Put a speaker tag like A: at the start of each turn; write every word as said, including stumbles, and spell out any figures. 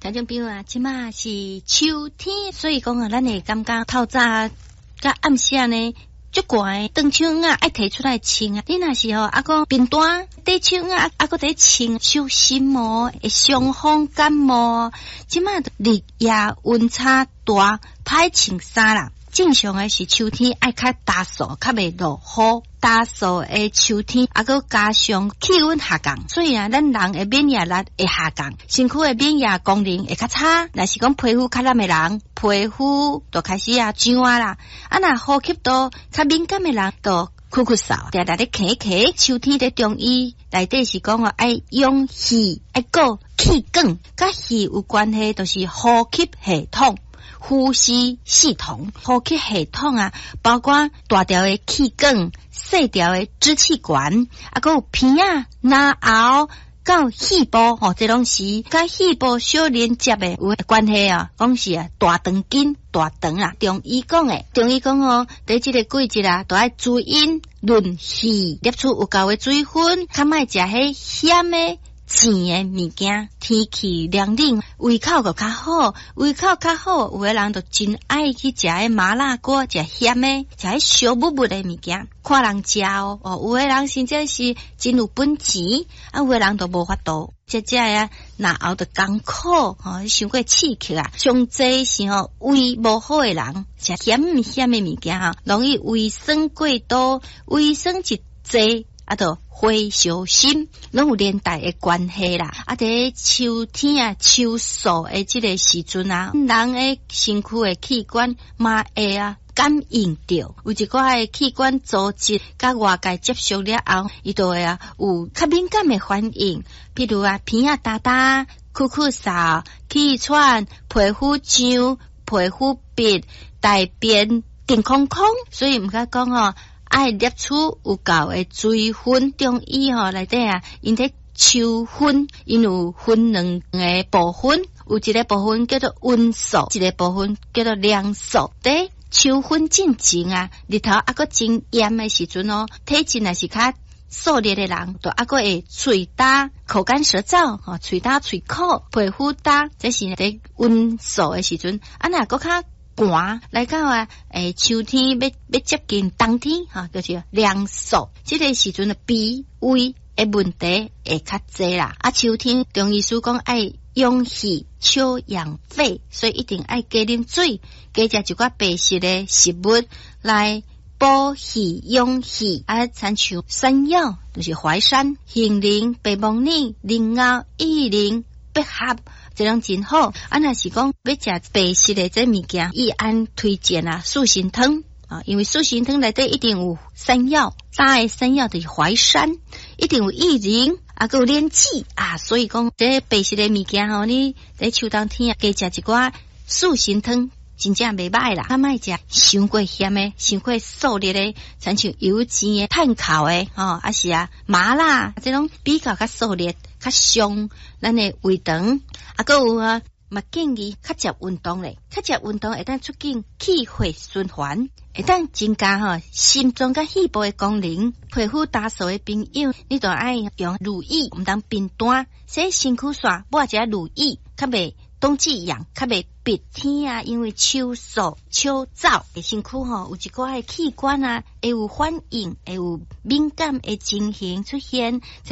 A: 听众朋友啊，即马是秋天，所以讲啊，咱会感觉透早甲暗时呢，足寒，长袖啊爱摕出来穿啊。你若是吼啊个冰单短袖啊，啊个伫穿，小心哦，会伤风感冒。即马日夜温差大，歹穿衫啦。正常诶是秋天爱较大暑，较袂落雨。大暑诶秋天，啊个加上气温下降，所以啊，咱人诶免疫力会下降，身躯诶免疫功能会较差。若是讲皮肤较烂诶人，皮肤就开始啊痒啊啦。啊，若呼吸道较敏感诶人，就咳咳嗽，定定咧咳咳。秋天咧中医内底是讲哦，爱用气，爱过气管，甲气有关系，就是呼吸系统。呼吸系统、呼吸系统啊，包括大条的气管、细条的支气管，啊，还有鼻啊、脑后到肺部，吼、哦，这拢是甲肺部小连接的有关系啊。讲是啊，大肠经、大肠啦。中医讲诶，中医讲哦，在这个季节啊，都爱滋阴润气，摄取有够的水分，较莫食迄咸的。甜诶物件，天气凉冷，胃口就较好，胃口较好，有诶人就真爱去食迄麻辣锅，食咸诶，食迄烧木木诶物件，看人食哦，哦，有诶人甚至是真有本钱，啊，有诶人就无法度，食食啊，然后就艰苦，吼，伤过刺激啊，上济是吼胃无好诶人，食咸咸诶物件哈，容易胃酸过多，胃酸一济。啊，就灰小心，拢有连带的关系啦。啊，伫秋天啊，秋暑的这个时阵啊，人的身躯的器官嘛会啊感应到，有一寡的器官组织甲外界接触了后，伊就会啊有较敏感的反应，譬如啊鼻啊打打、咳咳嗽、气喘、皮肤痒、皮肤闭、大便定空空，所以毋该讲哦。爱摄取有够的水分，中医吼内底啊，因伫秋分，因有分两个部分，有一个部分叫做温素，一个部分叫做凉素。伫秋分进前啊，日头还佫真炎的时阵哦，体质若是较燥热的人，就还佫会嘴干、口干舌燥，吼，嘴干、嘴苦、皮肤干，这是伫温素的时阵。啊，若佫较寒来到啊，诶，秋天要要接近冬天哈，就是凉暑。这个时阵的鼻胃的问题会较济啦。啊，秋天中医师讲爱养气、少养肺，所以一定爱加啉水，加食一寡白色的食物来补气养气。啊，参像山药，就是淮山、杏仁、白木耳、莲藕、薏仁、百合。这种真好，啊，若是讲要食白色的这物件，伊按推荐啊素心汤啊，因为素心汤内底一定有山药，大的山药就是淮山，一定有薏仁，啊，还有莲子啊，所以讲这白色的物件吼，你在秋冬天啊，加食一寡素心汤。真正袂歹啦，啊，莫食伤过咸的、伤过燥热的，亲像油煎的、炭烤的，吼，啊是啊，麻辣这种比较较燥热、较伤咱的胃肠，啊，还有啊，嘛建议较食运动咧，较食运动会当促进气血循环，会当增加吼心脏甲肺部的功能。皮肤打扫的朋友，你就爱用乳液，毋当冰单，洗身躯刷抹一下乳液，较袂。冬季痒，较袂鼻天啊，因为秋暑秋燥，诶身躯吼有一寡诶器官啊，会有反应，会有敏感诶情形出现。